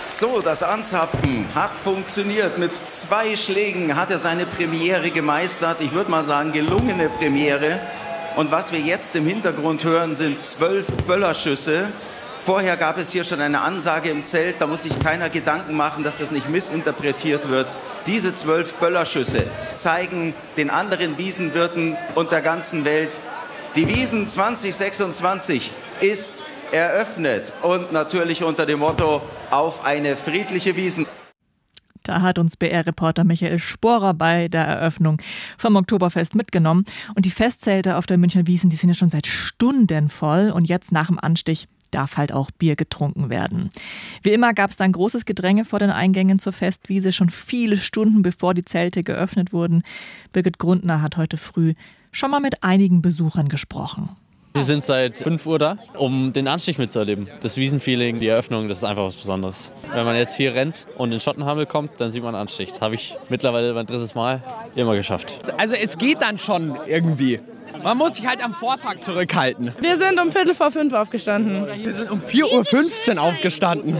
So, das Anzapfen hat funktioniert. Mit 2 Schlägen hat er seine Premiere gemeistert. Ich würde mal sagen, gelungene Premiere. Und was wir jetzt im Hintergrund hören, sind 12 Böllerschüsse. Vorher gab es hier schon eine Ansage im Zelt. Da muss sich keiner Gedanken machen, dass das nicht missinterpretiert wird. Diese 12 Böllerschüsse zeigen den anderen Wiesenwirten und der ganzen Welt, die Wiesn 2026 ist eröffnet. Und natürlich unter dem Motto: auf eine friedliche Wiesn. Da hat uns BR-Reporter Michael Sporer bei der Eröffnung vom Oktoberfest mitgenommen. Und die Festzelte auf der Münchner Wiesn, die sind ja schon seit Stunden voll. Und jetzt nach dem Anstich darf halt auch Bier getrunken werden. Wie immer gab es dann großes Gedränge vor den Eingängen zur Festwiese, schon viele Stunden bevor die Zelte geöffnet wurden. Birgit Grundner hat heute früh schon mal mit einigen Besuchern gesprochen. Wir sind seit 5 Uhr da, um den Anstich mitzuerleben. Das Wiesenfeeling, die Eröffnung, das ist einfach was Besonderes. Wenn man jetzt hier rennt und in Schottenhammel kommt, dann sieht man Anstich. Habe ich mittlerweile mein 3. Mal immer geschafft. Also es geht dann schon irgendwie. Man muss sich halt am Vortag zurückhalten. Wir sind um 4:45 aufgestanden. Wir sind um 4:15 Uhr aufgestanden.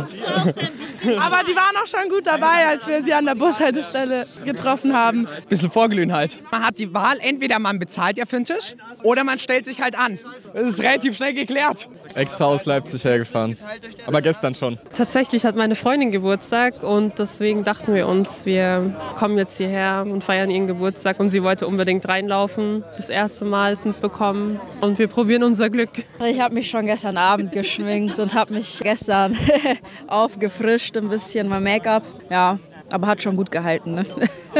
Aber die waren auch schon gut dabei, als wir sie an der Bushaltestelle getroffen haben. Bisschen vorglühen halt. Man hat die Wahl, entweder man bezahlt ja für den Tisch oder man stellt sich halt an. Das ist relativ schnell geklärt. Extra aus Leipzig hergefahren, aber gestern schon. Tatsächlich hat meine Freundin Geburtstag und deswegen dachten wir uns, wir kommen jetzt hierher und feiern ihren Geburtstag und sie wollte unbedingt reinlaufen. Das erste Mal ist mitbekommen und wir probieren unser Glück. Ich habe mich schon gestern Abend geschminkt und habe mich gestern aufgefrischt, ein bisschen mein Make-up. Ja, aber hat schon gut gehalten, ne?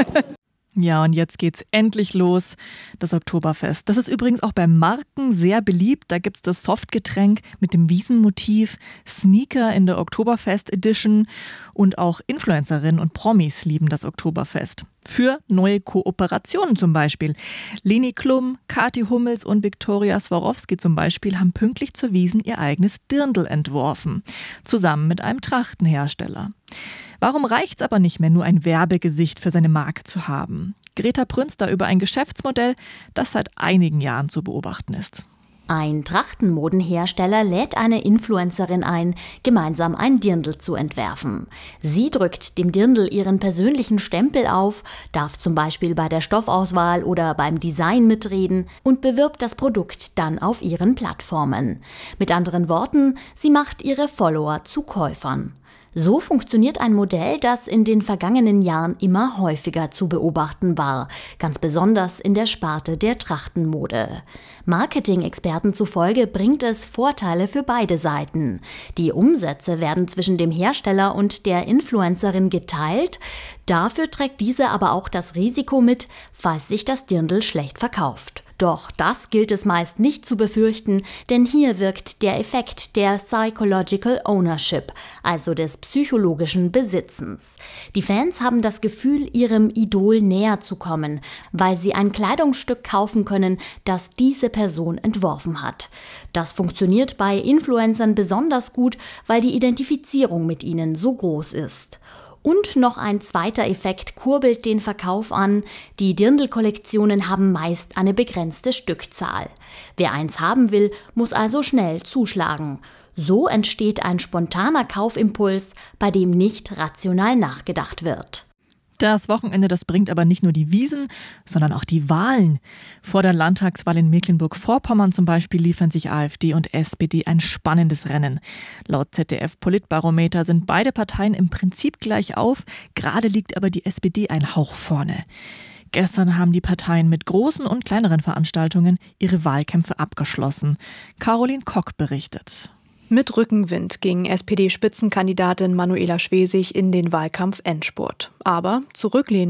Ja, und jetzt geht's endlich los, das Oktoberfest. Das ist übrigens auch bei Marken sehr beliebt. Da gibt's das Softgetränk mit dem Wiesenmotiv, Sneaker in der Oktoberfest Edition und auch Influencerinnen und Promis lieben das Oktoberfest. Für neue Kooperationen zum Beispiel. Leni Klum, Kathi Hummels und Viktoria Swarovski zum Beispiel haben pünktlich zur Wiesn ihr eigenes Dirndl entworfen. Zusammen mit einem Trachtenhersteller. Warum reicht's aber nicht mehr, nur ein Werbegesicht für seine Marke zu haben? Greta Prünster über ein Geschäftsmodell, das seit einigen Jahren zu beobachten ist. Ein Trachtenmodenhersteller lädt eine Influencerin ein, gemeinsam ein Dirndl zu entwerfen. Sie drückt dem Dirndl ihren persönlichen Stempel auf, darf zum Beispiel bei der Stoffauswahl oder beim Design mitreden und bewirbt das Produkt dann auf ihren Plattformen. Mit anderen Worten, sie macht ihre Follower zu Käufern. So funktioniert ein Modell, das in den vergangenen Jahren immer häufiger zu beobachten war, ganz besonders in der Sparte der Trachtenmode. Marketing-Experten zufolge bringt es Vorteile für beide Seiten. Die Umsätze werden zwischen dem Hersteller und der Influencerin geteilt, dafür trägt diese aber auch das Risiko mit, falls sich das Dirndl schlecht verkauft. Doch das gilt es meist nicht zu befürchten, denn hier wirkt der Effekt der Psychological Ownership, also des psychologischen Besitzens. Die Fans haben das Gefühl, ihrem Idol näher zu kommen, weil sie ein Kleidungsstück kaufen können, das diese Person entworfen hat. Das funktioniert bei Influencern besonders gut, weil die Identifizierung mit ihnen so groß ist. Und noch ein zweiter Effekt kurbelt den Verkauf an. Die Dirndl-Kollektionen haben meist eine begrenzte Stückzahl. Wer eins haben will, muss also schnell zuschlagen. So entsteht ein spontaner Kaufimpuls, bei dem nicht rational nachgedacht wird. Das Wochenende, das bringt aber nicht nur die Wiesn, sondern auch die Wahlen. Vor der Landtagswahl in Mecklenburg-Vorpommern zum Beispiel liefern sich AfD und SPD ein spannendes Rennen. Laut ZDF-Politbarometer sind beide Parteien im Prinzip gleich auf, gerade liegt aber die SPD ein Hauch vorne. Gestern haben die Parteien mit großen und kleineren Veranstaltungen ihre Wahlkämpfe abgeschlossen. Caroline Kock berichtet. Mit Rückenwind ging SPD-Spitzenkandidatin Manuela Schwesig in den Wahlkampf-Endspurt. Aber zurücklehnen